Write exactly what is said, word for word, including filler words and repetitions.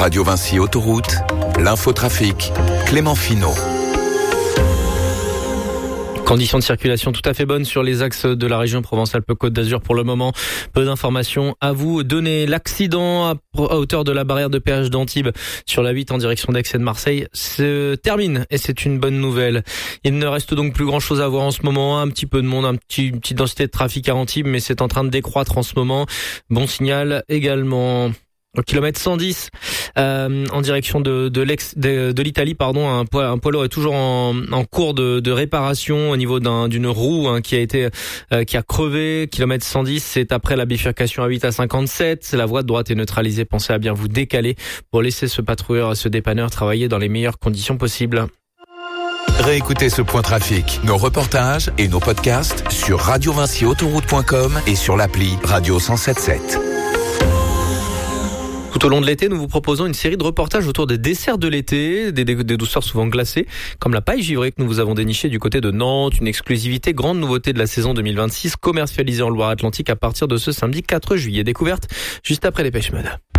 Radio Vinci Autoroute, l'infotrafic, Clément Finot. Conditions de circulation tout à fait bonnes sur les axes de la région Provence-Alpes-Côte d'Azur pour le moment. Peu d'informations à vous donner. L'accident à hauteur de la barrière de péage d'Antibes sur la huit en direction d'Aix et de Marseille se termine et c'est une bonne nouvelle. Il ne reste donc plus grand chose à voir en ce moment. Un petit peu de monde, un petit, une petite densité de trafic à Antibes, mais c'est en train de décroître en ce moment. Bon signal également. Au kilomètre cent dix, euh, en direction de, de l'ex, de, de l'Italie, pardon, un poids, un poids lourd est toujours en, en cours de, de réparation au niveau d'un, d'une roue hein, qui a été, euh, qui a crevé. Kilomètre cent dix, c'est après la bifurcation à huit à cinquante-sept. La voie de droite est neutralisée. Pensez à bien vous décaler pour laisser ce patrouilleur, ce dépanneur travailler dans les meilleures conditions possibles. Réécoutez ce point trafic, nos reportages et nos podcasts sur radio vinci autoroute point com et sur l'appli Radio cent soixante-sept sept. Tout au long de l'été, nous vous proposons une série de reportages autour des desserts de l'été, des, des, des douceurs souvent glacées, comme la paille givrée que nous vous avons dénichée du côté de Nantes, une exclusivité, grande nouveauté de la saison deux mille vingt-six, commercialisée en Loire-Atlantique à partir de ce samedi quatre juillet. Découverte juste après les Dépêche Mode.